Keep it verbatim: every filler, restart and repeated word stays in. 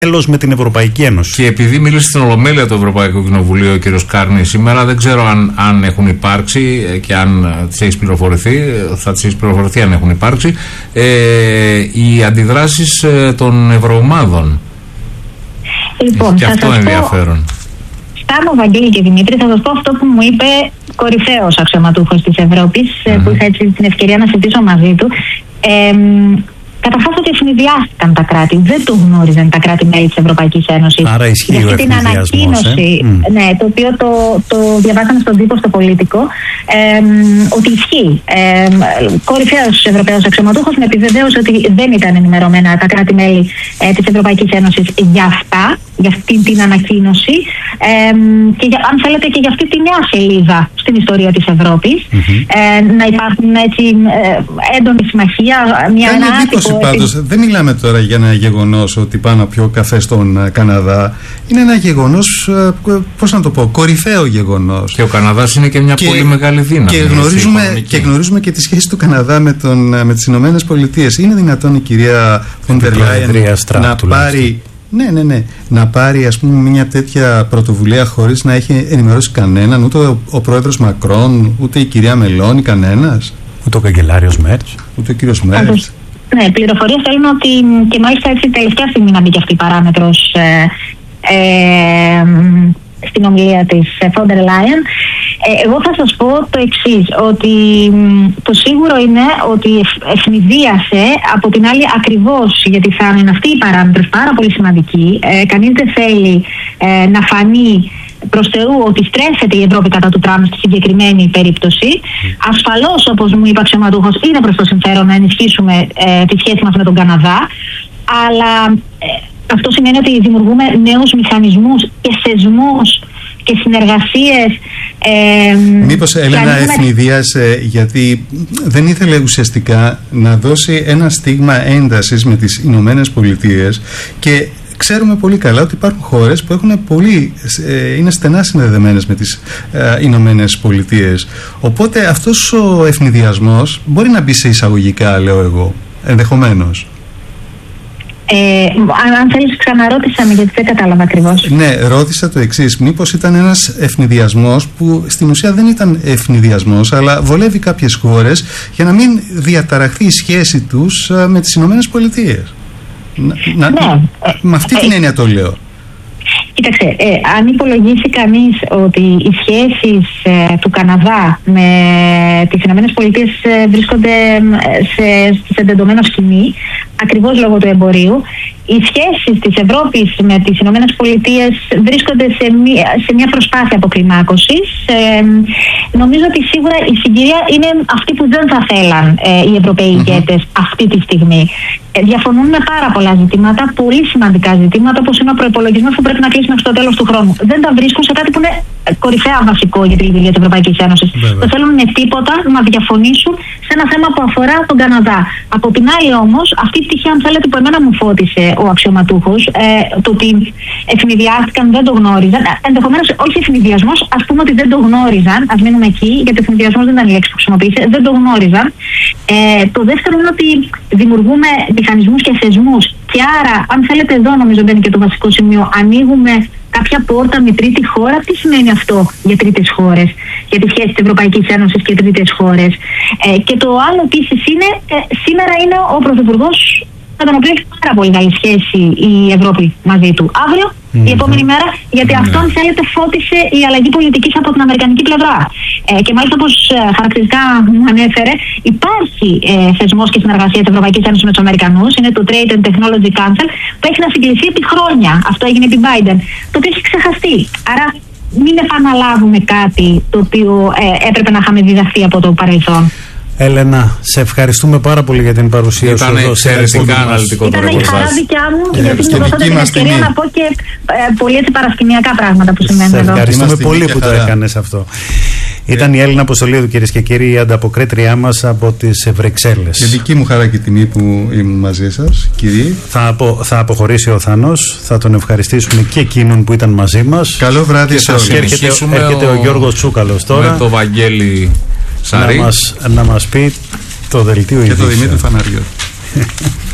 μέλος με την Ευρωπαϊκή Ένωση. Και επειδή μίλησε στην Ολομέλεια του Ευρωπαϊκού Κοινοβουλίου ο κ. Κάρνη σήμερα, δεν ξέρω αν, αν έχουν υπάρξει και αν τις έχεις πληροφορηθεί, θα τις έχεις πληροφορηθεί αν έχουν υπάρξει, ε, οι αντιδράσεις ε, των ευρωομάδων. Λοιπόν, και αυτό σας ενδιαφέρον. Στάμω, Βαγγέλη και Δημήτρη, θα σας πω αυτό που μου είπε κορυφαίος αξιωματούχος της Ευρώπης, mm-hmm. που είχα έτσι την ευκαιρία να συζητήσω μαζί του. Ε, Καταρχάς ότι ευνηδιάστηκαν τα κράτη. Δεν το γνώριζαν τα κράτη-μέλη της Ευρωπαϊκής Ένωσης. Άρα ισχύει για ο αυτή την ανακοίνωση, ε? mm. ναι, το οποίο το, το διαβάσαμε στον τύπο στο Πολίτικο, ε, ότι ισχύει. Ε, κορυφαίος Ευρωπαίος αξιωματούχος με επιβεβαίωσε ότι δεν ήταν ενημερωμένα τα κράτη-μέλη ε, της Ευρωπαϊκής Ένωσης για αυτά, για αυτή την ανακοίνωση ε, και για, αν θέλετε και για αυτή τη νέα σελίδα στην ιστορία της Ευρώπης. Mm-hmm. Ε, να υπάρχουν έτσι ε, έντονη συμμαχία, μια ανάπτυξη. Πάντως, δεν μιλάμε τώρα για ένα γεγονός ότι πάω να πιω καφέ στον Καναδά. Είναι ένα γεγονός, πώς να το πω, κορυφαίο γεγονός. Και ο Καναδάς είναι και μια και, πολύ μεγάλη δύναμη. Και γνωρίζουμε, και γνωρίζουμε και τη σχέση του Καναδά με, τον, με τις Ηνωμένες Πολιτείες. Είναι δυνατόν η κυρία Φοντερ Λάιεν να πάρει, ναι, ναι, ναι, να πάρει ας πούμε μια τέτοια πρωτοβουλία χωρίς να έχει ενημερώσει κανέναν, ούτε ο, ο πρόεδρος Μακρόν, ούτε η κυρία Μελώνη, κανένας? Ούτε ο καγκελάριος Μέρτς. Ούτε ο κύριος Μέρτς. Ναι, πληροφορίες θέλουν ότι και μάλιστα έτσι τελευταία στιγμή να μπει και αυτή η παράμετρος ε, ε, στην ομιλία της Φόντερ Λάιεν. Ε, εγώ θα σας πω το εξής, ότι το σίγουρο είναι ότι ευνηδίασε, από την άλλη ακριβώς γιατί θα είναι αυτή η παράμετρος πάρα πολύ σημαντική. Ε, κανείς δεν θέλει ε, να φανεί προς Θεού ότι στρέφεται η Ευρώπη κατά του Τραμπ στη συγκεκριμένη περίπτωση. Mm. Ασφαλώς, όπως μου είπε ο αξιωματούχος, είναι προς το συμφέρον να ενισχύσουμε ε, τη σχέση μας με τον Καναδά, αλλά ε, αυτό σημαίνει ότι δημιουργούμε νέους μηχανισμούς και θεσμούς και συνεργασίες. Ε, Μήπως Έλενα ευνηδίασε γιατί δεν ήθελε ουσιαστικά να δώσει ένα στίγμα έντασης με τις Ηνωμένες Πολιτείες, και ξέρουμε πολύ καλά ότι υπάρχουν χώρες που έχουν πολύ, ε, είναι στενά συνδεδεμένες με τις ε, Ηνωμένες Πολιτείες. Οπότε αυτός ο ευνηδιασμός μπορεί να μπει σε εισαγωγικά, λέω εγώ, ενδεχομένως. Ε, αν θέλεις ξαναρώτησα με, γιατί δεν κατάλαβα ακριβώς. Ναι, ρώτησα το εξής. Μήπως ήταν ένας ευνηδιασμός που στην ουσία δεν ήταν ευνηδιασμός, αλλά βολεύει κάποιες χώρες για να μην διαταραχθεί η σχέση τους ε, με τις Ηνωμένες Πολιτείες. Να, ναι. Με αυτή την έννοια το λέω. Κοίταξε, ε, αν υπολογίσει κανείς ότι οι σχέσεις ε, του Καναδά με τις Ηνωμένες Πολιτείες ε, βρίσκονται σε, σε εντετωμένο σκηνή, ακριβώς λόγω του εμπορίου, οι σχέσεις της Ευρώπης με τις Ηνωμένες Πολιτείες βρίσκονται σε μια, σε μια προσπάθεια αποκλιμάκωσης. Ε, νομίζω ότι σίγουρα η συγκυρία είναι αυτή που δεν θα θέλαν ε, οι Ευρωπαίοι mm-hmm. ηγέτες αυτή τη στιγμή. Ε, διαφωνούν με πάρα πολλά ζητήματα, πολύ σημαντικά ζητήματα, όπως είναι ο προϋπολογισμός που πρέπει να κλείσει μέχρι το τέλος του χρόνου. Δεν τα βρίσκουν σε κάτι που είναι κορυφαία βασικό για τη λειτουργία της Ευρωπαϊκής Ένωσης. Δεν θέλουν με τίποτα να διαφωνήσουν σε ένα θέμα που αφορά τον Καναδά. Από την άλλη όμως, αυτή η πτυχή, αν θέλετε, που εμένα μου φώτισε ο αξιωματούχος, ε, το ότι ευνηδιάστηκαν, δεν το γνώριζαν. Ενδεχομένως, όχι ευνηδιασμός, ας πούμε ότι δεν το γνώριζαν. Ας μείνουμε εκεί, γιατί ευνηδιασμός δεν ήταν η λέξη που χρησιμοποίησε. Δεν το γνώριζαν. Ε, το δεύτερο είναι ότι δημιουργούμε μηχανισμούς και θεσμούς. Και άρα, αν θέλετε, εδώ νομίζω ότι είναι και το βασικό σημείο. Ανοίγουμε κάποια πόρτα με τρίτη χώρα. Τι σημαίνει αυτό για τρίτες χώρες, για τη σχέση της Ευρωπαϊκής Ένωσης και τρίτες χώρες? Ε, και το άλλο επίσης είναι, ε, σήμερα είναι ο Πρωθυπουργός με τον οποίο έχει πάρα πολύ καλή σχέση η Ευρώπη μαζί του. Αύριο, mm-hmm. η επόμενη μέρα, γιατί mm-hmm. αυτό, αν θέλετε, φώτισε η αλλαγή πολιτικής από την αμερικανική πλευρά. Ε, και μάλιστα, όπως ε, χαρακτηριστικά μου ανέφερε, υπάρχει ε, θεσμός και συνεργασία της Ευρωπαϊκής Ένωσης με τους Αμερικανούς. Είναι το Trade and Technology Council, που έχει να συγκληθεί επί χρόνια. Αυτό έγινε επί Biden. Το οποίο έχει ξεχαστεί. Άρα, μην επαναλάβουμε κάτι το οποίο ε, έπρεπε να είχαμε διδαχθεί από το παρελθόν. Έλενα, σε ευχαριστούμε πάρα πολύ για την παρουσία σου εδώ. Ήταν εξαιρετικά αναλυτικό το ρεπορτάζ. Ήταν η χαρά δικιά μου, ε, γιατί μου δώσατε την ευκαιρία να πω και ε, πολύ έτσι παρασκηνιακά πράγματα που σημαίνουν εδώ. Σε ευχαριστούμε πολύ που το έκανες αυτό. Yeah. Ήταν η Έλληνα Αποστολίδου, κυρίες και κύριοι, η ανταποκρίτριά μας από τις Βρυξέλλες. Και δική μου χαρά και τιμή που ήμουν μαζί σας, κύριοι. Θα, απο, θα αποχωρήσει ο Θάνος, θα τον ευχαριστήσουμε και εκείνον που ήταν μαζί μας. Καλό βράδυ σε όλους. Και έρχεται, έρχεται ο, ο Γιώργος Τσούκαλος τώρα. Με το Βαγγέλη Σαρή. Να μας, να μας πει το δελτίο ειδήσεων. Και το Δημήτρη Φαναριώτη.